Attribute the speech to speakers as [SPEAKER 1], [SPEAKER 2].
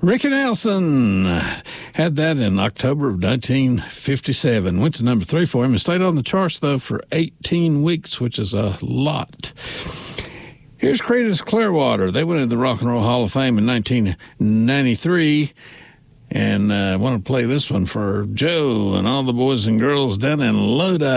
[SPEAKER 1] Ricky Nelson had that in October of 1957. Went to number 3 for him and stayed on the charts, though, for 18 weeks, which is a lot. Here's Creedence Clearwater. They went into the Rock and Roll Hall of Fame in 1993. And I want to play this one for Joe and all the boys and girls down in Lodi.